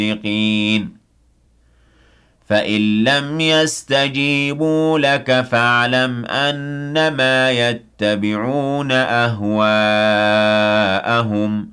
فإن لم يستجيبوا لك فاعلم أنما يتبعون أهواءهم